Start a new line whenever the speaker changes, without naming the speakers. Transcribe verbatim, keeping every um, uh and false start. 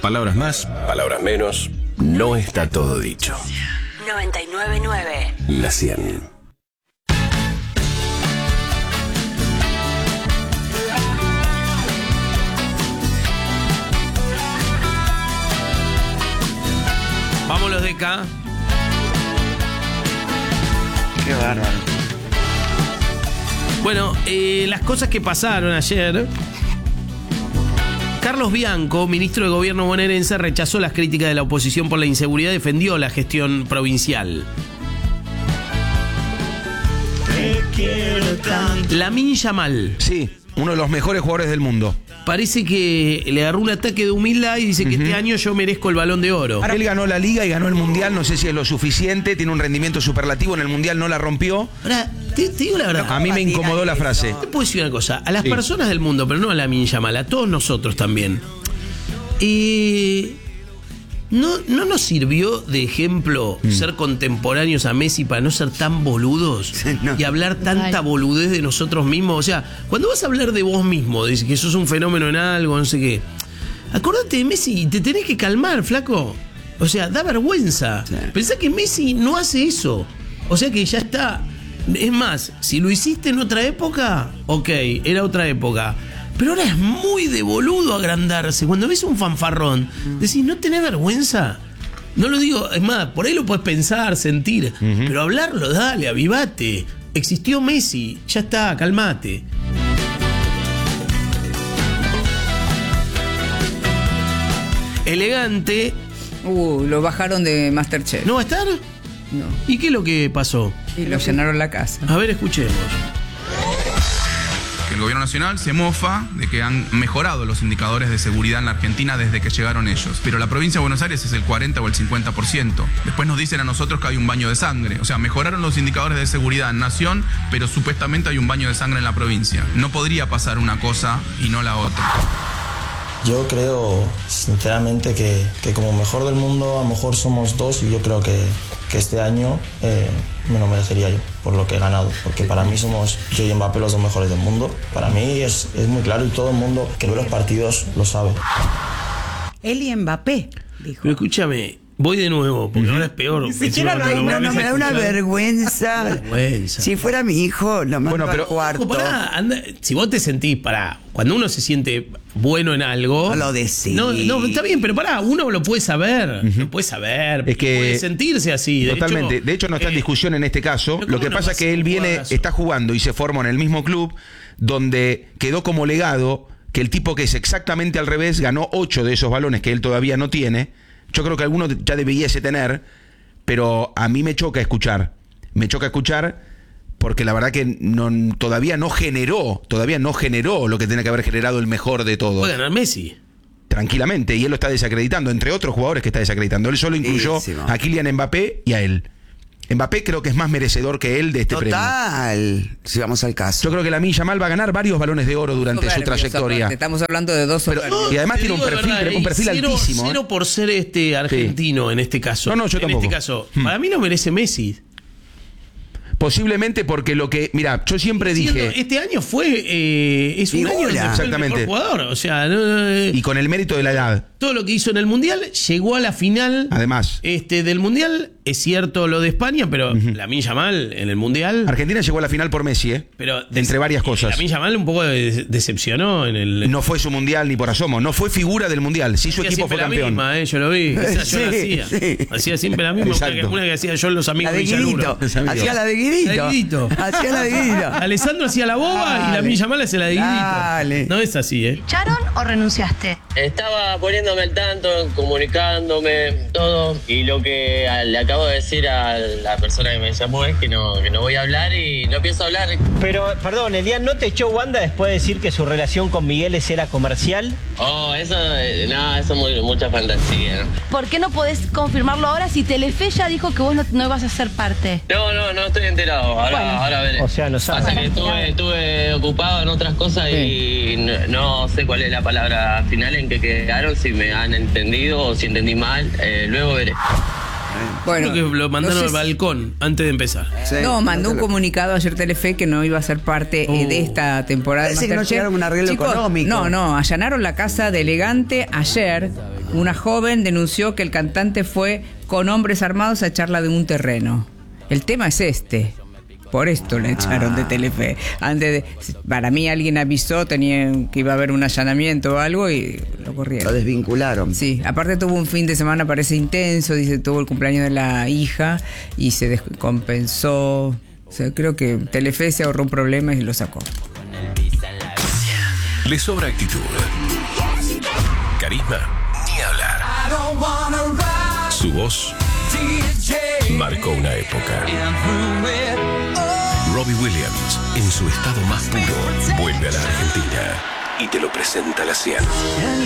Palabras más, palabras menos. No está todo dicho.
noventa y nueve punto nueve.
La cien.
Vamos los de acá.
Qué bárbaro.
Bueno, eh, las cosas que pasaron ayer. Carlos Bianco, ministro de Gobierno bonaerense, rechazó las críticas de la oposición por la inseguridad y defendió la gestión provincial. Lamine Yamal.
Sí, uno de los mejores jugadores del mundo.
Parece que le agarró un ataque de humildad y dice que uh-huh. este año yo merezco el Balón de Oro.
Él ganó la Liga y ganó el Mundial, no sé si es lo suficiente, tiene un rendimiento superlativo, en el Mundial no la rompió.
Ahora, te, te digo la verdad.
A mí me incomodó la frase.
Te puedo decir una cosa, a las
sí.
personas del mundo, pero no a Lamine Yamal, a todos nosotros también. Eh, no, ¿No nos sirvió de ejemplo mm. ser contemporáneos a Messi para no ser tan boludos no. y hablar tanta Ay. boludez de nosotros mismos? O sea, cuando vas a hablar de vos mismo, de que sos un fenómeno en algo, no sé qué, acordate de Messi y te tenés que calmar, flaco. O sea, da vergüenza. Sí. Pensá que Messi no hace eso. O sea que ya está. Es más, si lo hiciste en otra época, ok, era otra época. Pero ahora es muy de boludo agrandarse. Cuando ves un fanfarrón, decís, ¿no tenés vergüenza? No lo digo, es más, por ahí lo puedes pensar, sentir. Uh-huh. Pero hablarlo, dale, avivate. Existió Messi, ya está, calmate. Elegante.
Uh, lo bajaron de Masterchef.
¿No va a estar?
No.
¿Y qué es lo que pasó?
Y lo llenaron la casa.
A ver, escuchemos.
El gobierno nacional se mofa de que han mejorado los indicadores de seguridad en la Argentina desde que llegaron ellos. Pero la provincia de Buenos Aires es el cuarenta o el cincuenta por ciento. Después nos dicen a nosotros que hay un baño de sangre. O sea, mejoraron los indicadores de seguridad en nación, pero supuestamente hay un baño de sangre en la provincia. No podría pasar una cosa y no la otra.
Yo creo, sinceramente, que, que como mejor del mundo, a lo mejor somos dos, y yo creo que, que este año eh, me lo merecería yo, por lo que he ganado. Porque para mí somos, yo y Mbappé, los dos mejores del mundo. Para mí es, es muy claro y todo el mundo que ve los partidos lo sabe.
Él y Mbappé, dijo.
Pero escúchame, voy de nuevo, porque uh-huh. ahora es peor.
Ni siquiera no, no, no, me da una vergüenza. vergüenza. Si fuera mi hijo, lo mando bueno, pero, al cuarto.
Ojo, pará, anda, si vos te sentís, pará, cuando uno se siente bueno en algo.
No lo decís.
No, no, está bien, pero pará, uno lo puede saber. Uh-huh. Lo puede saber.
Es que
puede sentirse así. De
totalmente.
Hecho,
de hecho, no está en
eh,
discusión en este caso. Lo que pasa es que él viene, jugadas. está jugando y se formó en el mismo club donde quedó como legado que el tipo que es exactamente al revés ganó ocho de esos balones que él todavía no tiene. Yo creo que alguno ya debiese tener, pero a mí me choca escuchar. Me choca escuchar porque la verdad que no, todavía no generó, todavía no generó lo que tiene que haber generado el mejor de todos.
Puede ganar Messi.
Tranquilamente, y él lo está desacreditando, entre otros jugadores que está desacreditando. Él solo incluyó Buenísimo. a Kylian Mbappé y a él. Mbappé creo que es más merecedor que él de este
Total,
premio.
Total, si vamos al caso.
Yo creo que Lamine Yamal va a ganar varios balones de oro durante
Soberbios,
su trayectoria.
Aparte, estamos hablando de dos
Pero, Y además tiene un perfil, verdad, un perfil
cero,
altísimo.
Cero por ser este argentino sí. en este caso.
No, no, yo
en
tampoco.
este caso,
hmm.
para mí lo merece Messi.
Posiblemente porque lo que... Mira, yo siempre
Siendo,
dije...
Este año fue... Eh, es un año donde fue
exactamente.
el mejor jugador. O sea, no, no, eh,
y con el mérito de la edad.
Todo lo que hizo en el Mundial, llegó a la final.
Además.
Este, del Mundial, es cierto lo de España, pero uh-huh. Lamine Yamal en el Mundial...
Argentina llegó a la final por Messi, ¿eh?
Pero
entre varias cosas.
Lamine Yamal un poco de- decepcionó en el...
No fue su Mundial ni por asomo. No fue figura del Mundial. Sí, su
hacía
equipo fue
la
campeón.
Misma, eh, yo lo vi. Esa yo la
Sí,
hacía.
sí.
Hacía siempre la misma. Una que, una que hacía yo en los amigos
La de
de Villaluro.
Guidito. Hacía la de Guidito.
La de Guidito.
Hacía la de Guidito.
Alessandro hacía la boba
Dale.
y Lamine Yamal hacía la de
Dale.
Guidito. No es así, ¿eh?
¿Echaron o renunciaste?
Estaba poniéndome al tanto, comunicándome, todo. Y lo que le acabo de decir a la persona que me llamó es que no, que no voy a hablar y no pienso hablar.
Pero, perdón, Elian, ¿no te echó Wanda después de decir que su relación con Migueles era comercial?
Oh, eso, eh, no, eso es muy, mucha fantasía, ¿no?
¿Por qué no podés confirmarlo ahora si Telefe ya dijo que vos no, no ibas a ser parte?
No, no, no estoy enterado. Ahora,
Bueno.
ahora veré.
O sea, no sabes.
Pasa que estuve, estuve ocupado en otras cosas y no, no sé cuál es la palabra final en que quedaron, si me han entendido o si entendí mal. Eh, luego veré.
Bueno,
Creo que lo mandaron
no sé
al
si-
balcón antes de empezar.
Sí,
No, mandó un
no te lo-
comunicado ayer Telefe que no iba a ser parte eh, de
Oh.
esta temporada de
Parece que no
Masterchef.
llegaron a un arreglo
Chicos,
económico.
No, no, allanaron la casa de Elegante ayer una joven denunció que el cantante fue con hombres armados a echarla de un terreno. El tema es este. Por esto le echaron ah. de Telefe. Antes de, para mí alguien avisó, tenían que iba a haber un allanamiento o algo y lo corrieron.
Lo desvincularon.
Sí, aparte tuvo un fin de semana, parece intenso, dice, tuvo el cumpleaños de la hija y se descompensó. O sea, creo que Telefe se ahorró un problema y lo sacó.
Le sobra actitud. Carisma, ni hablar. Su voz marcó una época. Robbie Williams, en su estado más puro, vuelve a la Argentina y te lo presenta a la cien.